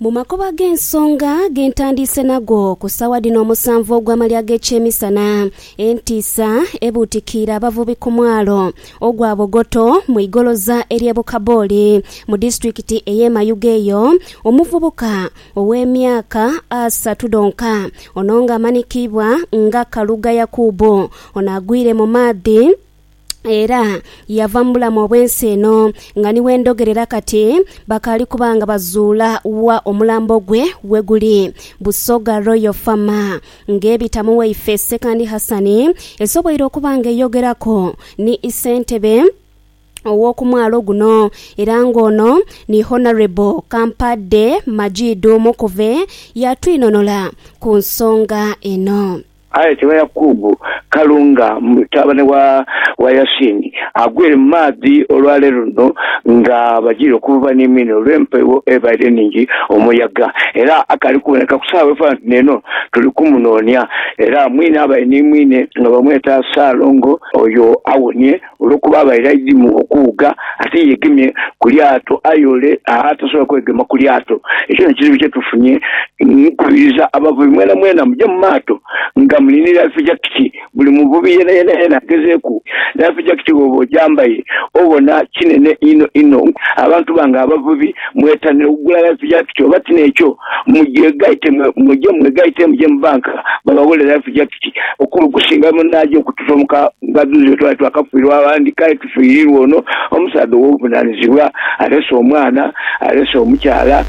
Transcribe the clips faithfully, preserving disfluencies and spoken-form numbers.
Mu makoba g'ensonga gentandise nago ku ssaawa dino omusanvu ogw'amalya g'ekyemisana entiisa ebuutikira abavubi ku mwalo ogwa Bogoto mu igoloza ery'e Bukabooli mu disitulikiti ey'e Mayuge eyo omuvubuka ow'emyaka asatu donka ono ng'amanikibwa nga Kaluga Yakubu ono agwire mu maadhi era yava mu bulamu obwensi eno nga niwe ndogerera kati bakali kubanga bazuula wa omulambo gwe we guli Busoga Royal Farmer ng'ebitamu waife Sekandi Hassani esoboire okubanga eyogerako ni Isentebe owokumwalo guno era ngono ni Honorable Kampadde Majidu Mukuve yatwinonola ku nsonga eno. Aye tewa Yakubu Kalunga mutabane wa wa Yasini agwere maadi olwalero no nga bajiro kuva ni mino lwempewo ebaide ningi omuyaga era akali kuboneka kusawe fa neno tuli kumunonya era mwine abaye ni mwine nga bamweta Salongo oyo awonye olukuba abairaidi mu okuga ati yegimye kulyato ayole ata so kwegema kulyato ekyo nekiri bye tufunye nkubiriza abavubi mwena mwena muje mu mato nga mulini life jacket buli muvubi yena yena yena gezeku life jacket obo jambaye obona kinene ino ino abantu banga abavubi mwetane ugula life jacket obati nekyo muje gaite muje mwegaite muje mbanka babawole life jacket okuru kusinga munaje okutufomuka ngaduze twatu akafirwa abandi kai tufirirwa ono omusado wobunanizibwa aleso omwana aleso omukyala.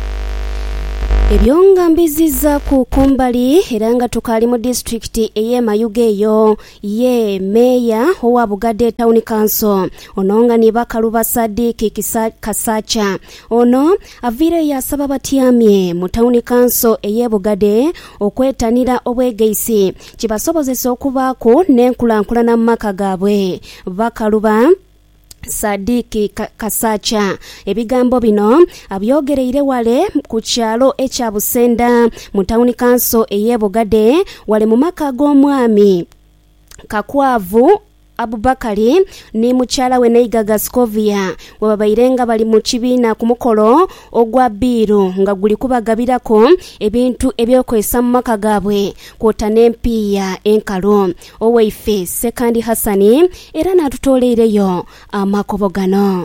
Ebyonga mbiziza ku kumbali era nga tukali mu district ey'e Mayuge eyo ye meya owa Bugade Town Council ononga ni Bakaluba Sadiki Kasacha ono avire yasaba batyamye mu Town Council ey'e Bugade okwetanira obwegeisi kibasobozesa okubaako n'enkulankulana mu maka gaabwe. Bakaluba Sadiki Kasacha ebigambo bino abyogereire wale ku kyalo ekya Busenda mu Town Council ey'e Bugade wale mu maka g'omwami Kakwavu Abubakari ni mukyala we Neigaga Scovia wababairenga bali mu kibiina ku mukolo ogwa biiro nga guli kubagabirako ebintu ebyokwesa mu maka gaabwe kwota n'empiya enkalo owaife Sekandi Hassani era natutoleireyo amakobo gano.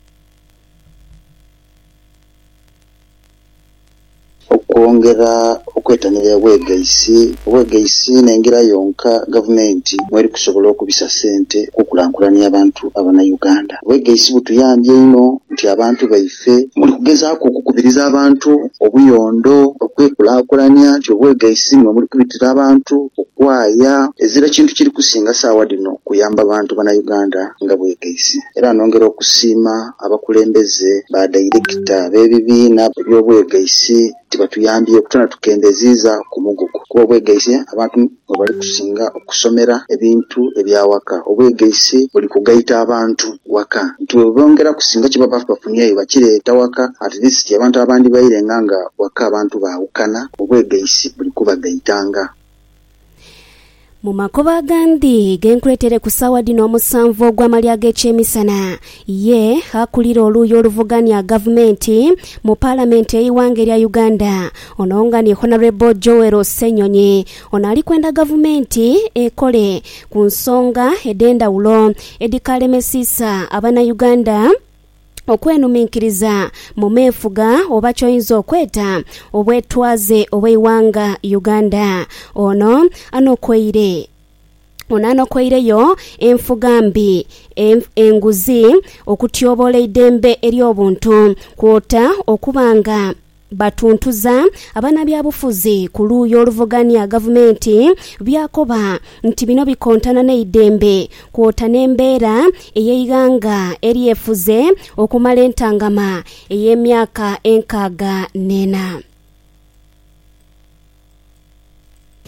Okwongera okwetanira obwegeisi obwegeisi n'engira yonka gavumenti mweri kusobola okubisa sente okukulankulanya abantu abana Uganda. Obwegeisi butuyambye ino nti abantu baife muli kugezaako okukubiriza abantu obuyondo okwekulakulanya nti obwegeisi mwe muli kubitira abantu okwaya ezira kintu kiri kusinga saawa dino kuyamba abantu bana Uganda nga bwegeisi. Era nongera okusiima abakulembeze ba director b'ebibiina by'obwegeisi tibatuyambye okutona tukendeziza ku mugugu kuba obwegeisi abantu bali kusinga okusomera ebintu ebyawaka. Obwegeisi buli kugaita abantu waka ntubongera kusinga kiba bafunyeyo bakireeta waka at least abantu abandi bayirenga nga waka abantu baawukana obwegeisi buli kubagaitanga. Mu makoba gandi genkuletere ku ssaawa dino omusanvu ogw'amalya g'ekyemisana ye hakulira oluuyi oluvuganya gavumenti mu paalamenti ey'iwanga erya Uganda ono nga ni Honorable Joel Senyonyi ono ali kwenda gavumenti ekole ku nsonga ed'endawulo edikalemesisa abana Uganda okwenuminkiriza mu meefuga oba kyoyinza okweta obwetwaze obw'eiwanga Uganda. Ono anokweire ono anokweyireyo enfuga mbi enguzi okutyobola eddembe ery'obuntu kwota okubanga batuntuza abana byabufuzi ku luuyi oluvuganya gavumenti byakoba nti bino bikontana n'eddembe kwota n'embeera ey'eiganga eryefuze okumala entangama ey'emyaka enkaaga n'ena.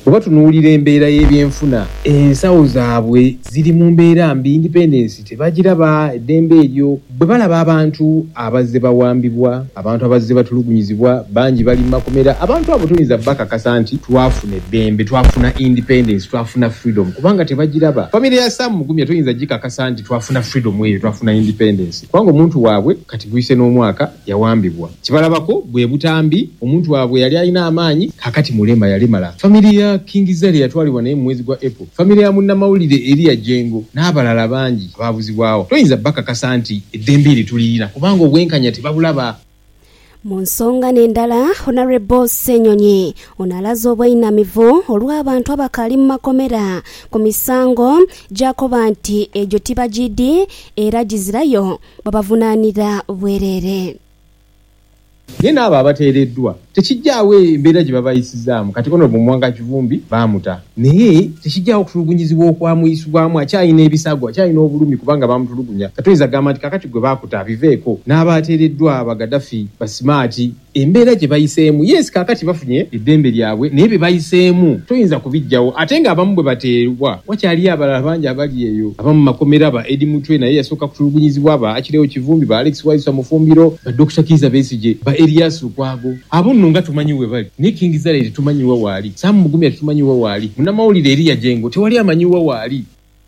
Bwe batunuulira embeera y'ebyenfuna ensawo zaabwe ziri mu mbeera mbi. Independence tebagiraba eddembe eryo. Bwe balaba abantu abazze bawambibwa, abantu abazze batulugunyizibwa, bangi bali mu makomera, abantu abo tuyinza bakakasa nti twafuna eddembe, twafuna independence, twafuna freedom, kubanga tebagiraba. Famire ya Sam Mugumya tuyinza gikakasa nti twafuna freedom eyo, twafuna independence, kubanga omuntu waabwe kati guyise n'omwaka yawambibwa. Kibalabako bwe butambi, omuntu waabwe yali alina amaanyi, kakati mulema yalemala. Famire ya King Zari yatwalibwa naye mu mwezi gwa April. Famire ya munnamawulire Elia Jengo n'abalala bangi baabuzibwawo. Tuyinza bakakasa nti eddembe eri tulirina, kubanga obwenkanya tebabulaba. Mu nsonga n'endala, Honorable Ssenyonyi onalaza obweyinamivu olw'abantu abakali mu makomera ku misango gy'akoba nti egyo tibagidi era gizirayo babavunaanira bwereere. Naye n'abo abateereddwa tekijjaawo embeera gye babayisizaamu. Kati kono Mwanga Kivumbi baamuta, naye tekijjaawo okutulugunyizibwa okwamuyisibwamu. Akyalina ebisago, akyalina obulumi kubanga baamutulugunya. Katuyinza gamba nti kakati gwe baakuta abiveeko. N'abateereddwa Abagadafi basimaati embeera gye bayiseemu, yes kakati bafunye eddembe lyabwe naye bye bayiseemu toyinza kubijjawo. Ate ng'abamu bwe bateerwa wakyaliyo abalala bangi abali eyo, abamu makomera ba Edi Mutwe naye yasooka kutulugunyizibwa, ba Akirewo Kivumbi, ba Alex Waisa Mufumbiro, ba Dokita Kiza Besigye, ba Elias Lukwago. Abo nno nga tumanyi we bali. Ne King Zari tetumanyiwa waali, Sam Mugumya tetumanyiwa waali, munnamawulire Elia Jengo tewali amanyiwa waali.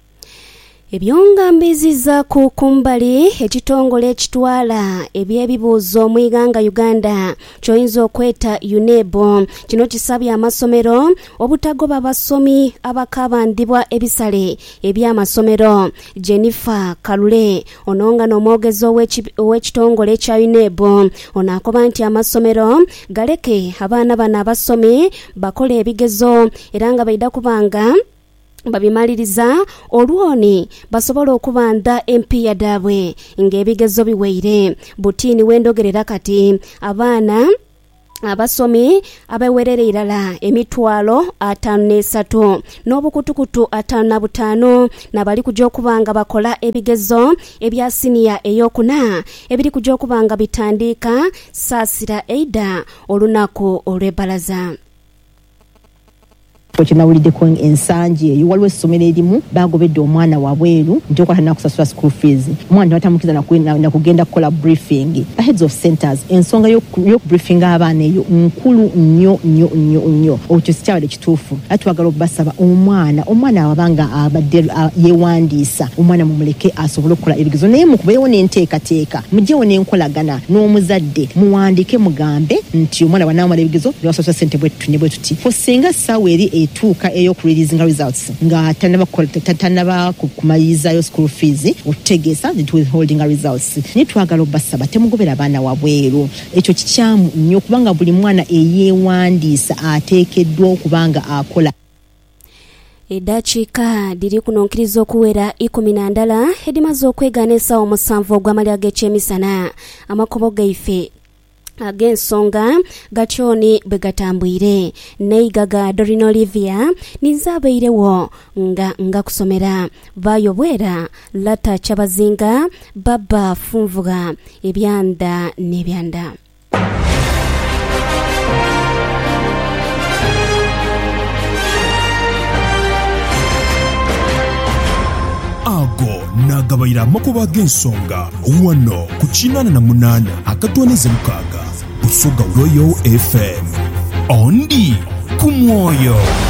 Ebyongambiziza ku kumbali ekitongole ekitwala eby'ebibuuzo mu iganga Uganda kyoyinza okweta U N E B kino kisabye amasomero obutagoba basomi abakabandibwa ebisale eby'amasomero. Jennifer Kalule ononga n'omwogezi ow'ekitongole ekya U N E B onaakoba nti amasomero galeke abaana bano abasomi bakola ebigezo era nga baida kubanga babimaliriza olwoni basobola okubanda empiya daabwe ng'ebigezo biweire. Butini wendogerera kati abaana abasomi abewerere irala emitwalo ataano n'esatu n'obukutukutu ataano na butaano nabali kujja okubanga bakola ebigezo ebya siniya eyokuna ebiri kujja okubanga bitandika saasira eida olunaku olw'ebbalaza. Kinawuliddeko ensanje eyo waliwo essomero erimu bagobedde omwana wabweru nti okwatana kusasula school fees, omwana batamukiza nakugenda kukola briefing. Heads of centers ensonga y'okubriefing abaana eyo nkulu nnyo nnyo nnyo nnyo, ekyo sikyabadde kituufu. Atwagala okubasaba omwana omwana wabanga abadde yeewandiisa omwana mumuleke asobole okukola ebigezo, naye mukubeewo n'enteekateeka, mugyewo n'enkolagana n'omuzadde muwandike mugambe nti omwana bw'anaamala ebigezo byawasasula ssente bwetutu ne bwetuti. Fo singa ssaawa eri etuuka eyokureleasinga results nga tanaba kumalirizayo school fees otutegeeza nti withholding results. Naye twagala obasaba temugobera abaana wabweru, ekyo kikyamu nnyo kubanga buli mwana eyeewandiisa ateekeddwa okubanga akola. Edakiika diri kunonkiriza okuwera ikumi na ndala edimaze okwegaana essaawa omusanvu ogw'amalya g'ekyemisana. Amakubo gaife ag'ensonga gatyoni bwe gatambwire. Neiga ga Doreen Olivia ninzabeirewo nga nga kusomera bayo bwera Lata Kyabazinga Baba Funvuga ebyanda n'ebyanda. Ago nagabayira amakuba g'ensonga wano ku kinaana na munaana akatwanize mukaaga Busoga Royal F M ondi ku mwoyo.